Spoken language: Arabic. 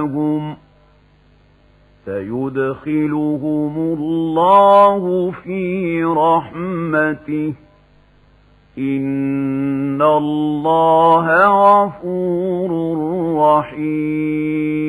لهم سيدخلهم الله في رحمته إن الله غفور رحيم